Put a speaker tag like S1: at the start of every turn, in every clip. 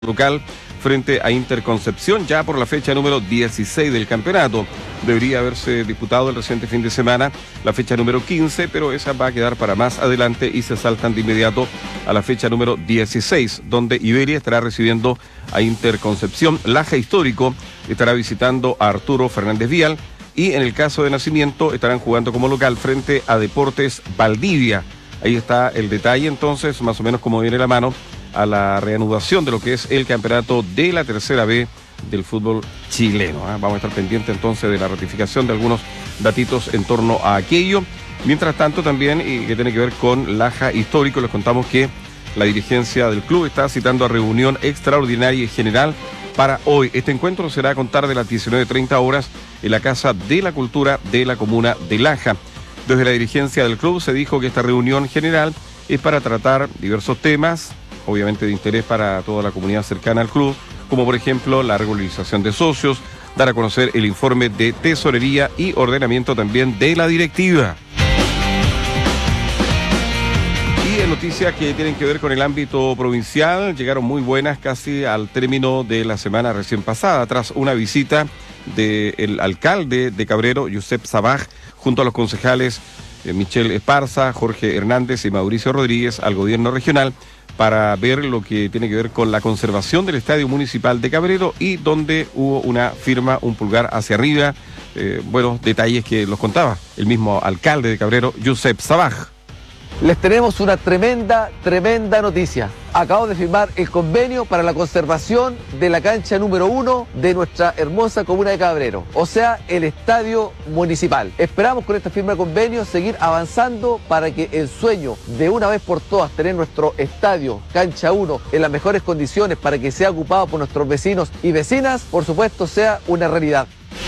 S1: local frente a Interconcepción, ya por la fecha número 16 del campeonato. Debería haberse disputado el reciente fin de semana la fecha número 15, pero esa va a quedar para más adelante y se saltan de inmediato a la fecha número 16, donde Iberia estará recibiendo a Interconcepción. Laja Histórico estará visitando a Arturo Fernández Vial y en el caso de Nacimiento estarán jugando como local frente a Deportes Valdivia. Ahí está el detalle entonces, más o menos como viene la mano a la reanudación de lo que es el campeonato de la tercera B del fútbol chileno. Vamos a estar pendientes entonces de la ratificación de algunos datitos en torno a aquello. Mientras tanto también, y que tiene que ver con Laja Histórico, les contamos que la dirigencia del club está citando a reunión extraordinaria y general para hoy. Este encuentro será a contar de las 19:30 horas en la Casa de la Cultura de la comuna de Laja. Desde la dirigencia del club se dijo que esta reunión general es para tratar diversos temas, obviamente de interés para toda la comunidad cercana al club, como por ejemplo la regularización de socios, dar a conocer el informe de tesorería y ordenamiento también de la directiva. Y en noticias que tienen que ver con el ámbito provincial, llegaron muy buenas casi al término de la semana recién pasada, tras una visita del alcalde de Cabrero, Josep Sabaj, junto a los concejales Michelle Esparza, Jorge Hernández y Mauricio Rodríguez al gobierno regional, para ver lo que tiene que ver con la conservación del Estadio Municipal de Cabrero y donde hubo una firma, un pulgar hacia arriba, buenos detalles que los contaba el mismo alcalde de Cabrero, Josep Sabaj.
S2: Les tenemos una tremenda noticia. Acabo de firmar el convenio para la conservación de la cancha número 1 de nuestra hermosa comuna de Cabrero, o sea, el Estadio Municipal. Esperamos con esta firma de convenio seguir avanzando para que el sueño de una vez por todas tener nuestro estadio, cancha 1, en las mejores condiciones para que sea ocupado por nuestros vecinos y vecinas, por supuesto, sea una realidad.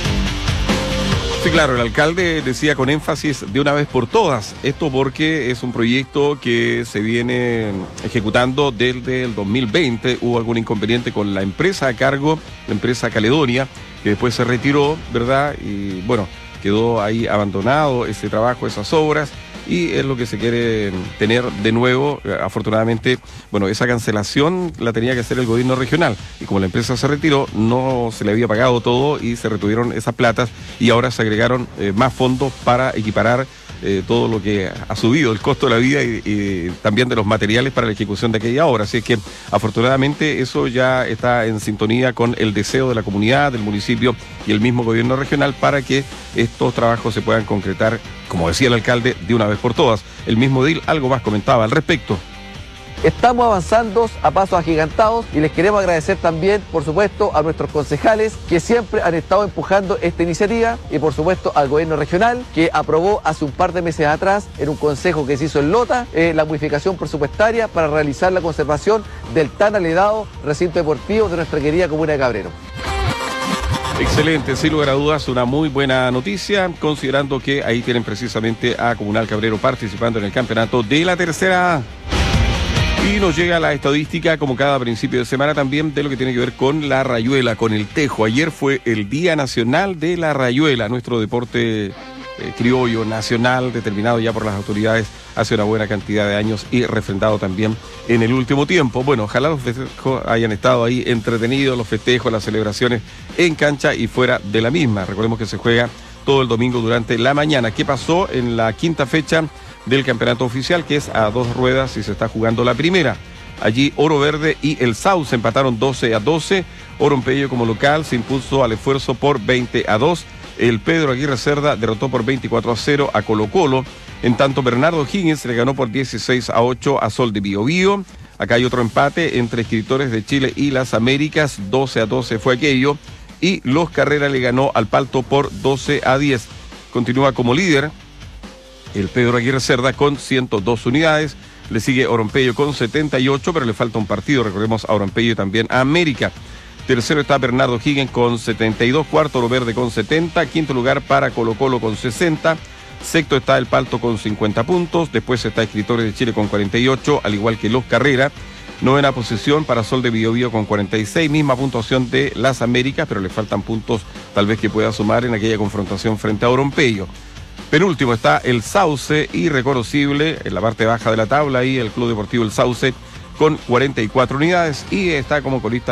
S1: Sí, claro, el alcalde decía con énfasis de una vez por todas, esto porque es un proyecto que se viene ejecutando desde el 2020, hubo algún inconveniente con la empresa a cargo, la empresa Caledonia, que después se retiró, ¿verdad? Y bueno, quedó ahí abandonado ese trabajo, esas obras, y es lo que se quiere tener de nuevo. Afortunadamente, bueno, esa cancelación la tenía que hacer el gobierno regional, y como la empresa se retiró, no se le había pagado todo y se retuvieron esas platas, y ahora se agregaron más fondos para equiparar todo lo que ha subido el costo de la vida y también de los materiales para la ejecución de aquella obra. Así es que afortunadamente eso ya está en sintonía con el deseo de la comunidad, del municipio y el mismo gobierno regional para que estos trabajos se puedan concretar, como decía el alcalde, de una vez por todas. El mismo DIL algo más comentaba al respecto.
S2: Estamos avanzando a pasos agigantados y les queremos agradecer también, por supuesto, a nuestros concejales que siempre han estado empujando esta iniciativa y, por supuesto, al gobierno regional que aprobó hace un par de meses atrás en un consejo que se hizo en Lota la modificación presupuestaria para realizar la conservación del tan aledado recinto deportivo de nuestra querida comuna de Cabrero.
S1: Excelente, sin lugar a dudas, una muy buena noticia, considerando que ahí tienen precisamente a Comunal Cabrero participando en el campeonato de la tercera A. Y nos llega la estadística, como cada principio de semana, también de lo que tiene que ver con la rayuela, con el tejo. Ayer fue el Día Nacional de la Rayuela, nuestro deporte criollo nacional, determinado ya por las autoridades hace una buena cantidad de años y refrendado también en el último tiempo. Bueno, ojalá los festejos hayan estado ahí entretenidos, los festejos, las celebraciones en cancha y fuera de la misma. Recordemos que se juega todo el domingo durante la mañana. ¿Qué pasó en la quinta fecha del campeonato oficial, que es a dos ruedas y se está jugando la primera? Allí Oro Verde y el Sauce empataron 12-12. Orompello como local se impuso al esfuerzo por 20-2. El Pedro Aguirre Cerda derrotó por 24-0 a Colo Colo. En tanto, Bernardo Higgins le ganó por 16-8 a Sol de Biobío. Acá hay otro empate entre Escritores de Chile y Las Américas. 12-12 fue aquello. Y Los Carreras le ganó al Palto por 12-10. Continúa como líder el Pedro Aguirre Cerda con 102 unidades. Le sigue Orompello con 78, pero le falta un partido. Recordemos a Orompello y también a América. Tercero está Bernardo Higgins con 72. Cuarto, Oro Verde con 70. Quinto lugar para Colo Colo con 60. Sexto está el Palto con 50 puntos. Después está Escritores de Chile con 48, al igual que Los Carreras. Novena posición para Sol de Biobío con 46. Misma puntuación de Las Américas, pero le faltan puntos tal vez que pueda sumar en aquella confrontación frente a Orompello. Penúltimo está el Sauce, irreconocible, en la parte baja de la tabla, y el Club Deportivo El Sauce con 44 unidades y está como colista